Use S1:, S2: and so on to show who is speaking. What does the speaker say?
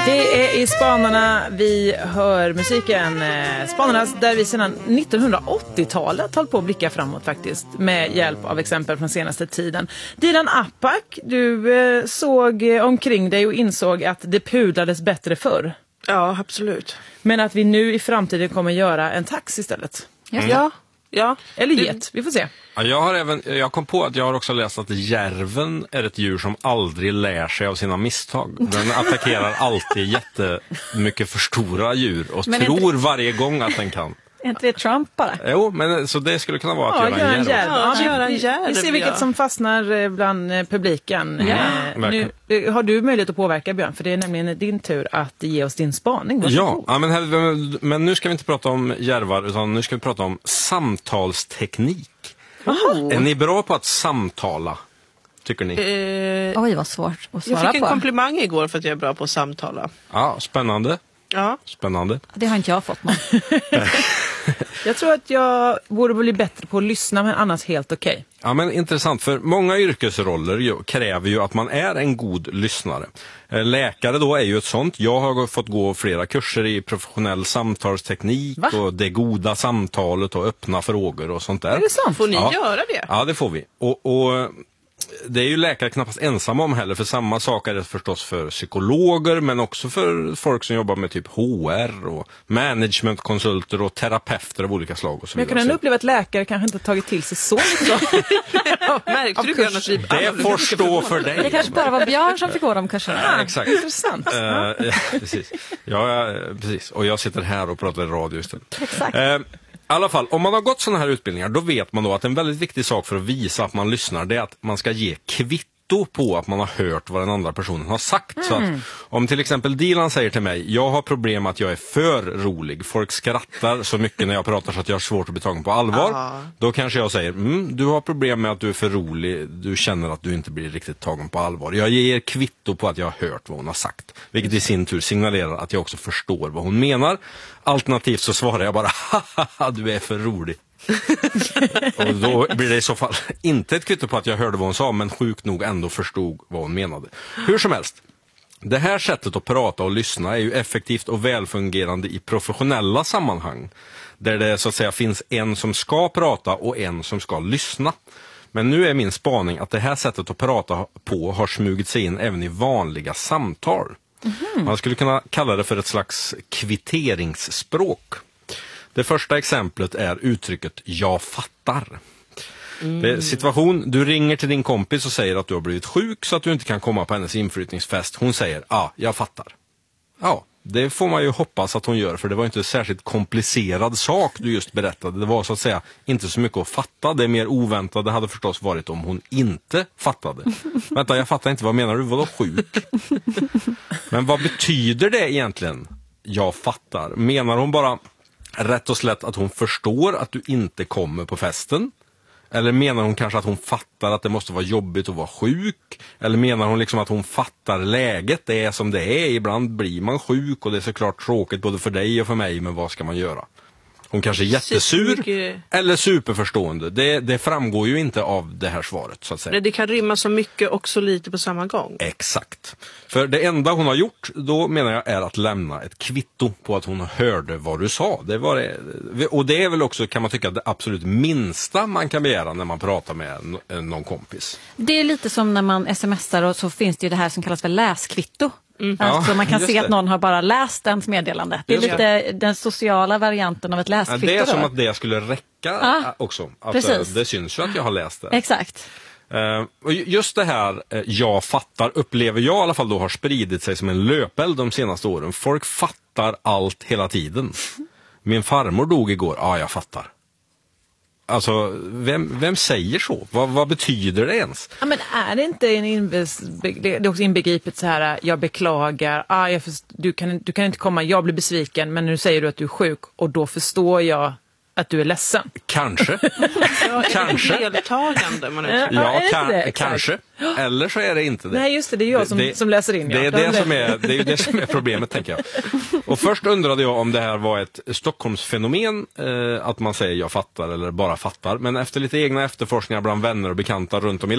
S1: Det är i Spanarna vi hör musiken. Spanarna där vi sedan 1980-talet hållit på att blicka framåt faktiskt. Med hjälp av exempel från senaste tiden. Dilan Apak, du såg omkring dig och insåg att det pudlades bättre förr.
S2: Ja, absolut.
S1: Men att vi nu i framtiden kommer göra en tax istället.
S2: Ja.
S1: Eller get, vi får se.
S3: Ja, jag kom på att jag har också läst att järven är ett djur som aldrig lär sig av sina misstag. Den attackerar alltid jättemycket för stora djur och tror varje gång att den kan.
S4: Är inte det Trump bara?
S3: Jo, men så det skulle kunna vara att göra en järv.
S1: Vi ser vilket som fastnar bland publiken. Nu har du möjlighet att påverka, Björn, för det är nämligen din tur att ge oss din spaning.
S3: Men nu ska vi inte prata om järvar, utan nu ska vi prata om samtalsteknik. Är ni bra på att samtala, tycker ni?
S4: Oj, vad svårt att svara på.
S2: Jag fick en komplimang igår för att jag är bra på att samtala.
S3: Ja, spännande.
S2: Ja.
S3: Spännande.
S4: Det har inte jag fått någon.
S1: Jag tror att jag borde bli bättre på att lyssna, men annars helt okej.
S3: Ja, men intressant, för många yrkesroller kräver ju att man är en god lyssnare. Läkare då är ju ett sånt. Jag har fått gå flera kurser i professionell samtalsteknik och det goda samtalet och öppna frågor och sånt där.
S1: Är det sant?
S2: Får ni göra det?
S3: Ja, det får vi. Och det är ju läkare knappast ensamma om heller, för samma sak är det förstås för psykologer, men också för folk som jobbar med typ HR och managementkonsulter och terapeuter av olika slag och så vidare.
S1: Men jag kan uppleva att läkare kanske inte tagit till sig så mycket.
S2: Märkte du
S3: det får stå för dig.
S4: Det kanske bara var Björn som fick gå de kurserna.
S3: Ja, exakt.
S1: Intressant.
S3: Precis. Precis. Och jag sitter här och pratar i radio istället.
S4: Exakt.
S3: I alla fall, om man har gått sådana här utbildningar, då vet man då att en väldigt viktig sak för att visa att man lyssnar, det är att man ska ge kvitto på att man har hört vad den andra personen har sagt. Så att om till exempel Dilan säger till mig, jag har problem att jag är för rolig, folk skrattar så mycket när jag pratar så att jag har svårt att bli tagen på allvar, då kanske jag säger, du har problem med att du är för rolig, du känner att du inte blir riktigt tagen på allvar. Jag ger kvitto på att jag har hört vad hon har sagt, vilket i sin tur signalerar att jag också förstår vad hon menar. Alternativt så svarar jag bara, haha, du är för rolig. Och då blir det i så fall inte ett kvitto på att jag hörde vad hon sa, men sjukt nog ändå förstod vad hon menade. Hur som helst, det här sättet att prata och lyssna är ju effektivt och välfungerande i professionella sammanhang, där det så att säga finns en som ska prata och en som ska lyssna. Men nu är min spaning att det här sättet att prata på har smugit sig in även i vanliga samtal. Man skulle kunna kalla det för ett slags kvitteringsspråk. Det första exemplet är uttrycket jag fattar. Det är situation, du ringer till din kompis och säger att du har blivit sjuk så att du inte kan komma på hennes inflyttningsfest. Hon säger, jag fattar. Ja, det får man ju hoppas att hon gör, för det var inte en särskilt komplicerad sak du just berättade. Det var så att säga inte så mycket att fatta. Det mer oväntade hade förstås varit om hon inte fattade. Vänta, jag fattar inte, vad menar du? Vadå sjuk? Men vad betyder det egentligen? Jag fattar. Menar hon bara rätt och slätt att hon förstår att du inte kommer på festen? Eller menar hon kanske att hon fattar att det måste vara jobbigt att vara sjuk? Eller menar hon liksom att hon fattar läget, det är som det är, ibland blir man sjuk och det är såklart tråkigt både för dig och för mig, men vad ska man göra? Hon kanske är jättesur eller superförstående. Det framgår ju inte av det här svaret, så att säga.
S2: Det kan rymma så mycket och så lite på samma gång.
S3: Exakt. För det enda hon har gjort, då menar jag, är att lämna ett kvitto på att hon hörde vad du sa. Och det är väl också, kan man tycka, det absolut minsta man kan begära när man pratar med någon kompis.
S4: Det är lite som när man smsar, och så finns det ju det här som kallas för läskvitto. Alltså man kan se att någon har bara läst ens meddelande. Det är lite den sociala varianten av ett läskvitto.
S3: Det är som att det skulle räcka också. Att det syns ju att jag har läst det.
S4: Exakt.
S3: Och just det här, jag fattar, upplever jag i alla fall då har spridit sig som en löpeld de senaste åren. Folk fattar allt hela tiden. Min farmor dog igår, jag fattar. Alltså, vem säger så? Vad betyder det ens?
S1: Ja, men är det inte det är också inbegripet så här, jag beklagar, du kan inte komma, jag blir besviken, men nu säger du att du är sjuk och då förstår jag att du är ledsen.
S3: Kanske.
S2: Kanske. Deltagande, man
S3: kanske. Eller så är det inte det.
S1: Nej, just det är jag som läser in.
S3: Det är ju det som är problemet, tänker jag. Och först undrade jag om det här var ett Stockholmsfenomen, att man säger jag fattar eller bara fattar. Men efter lite egna efterforskningar bland vänner och bekanta runt om i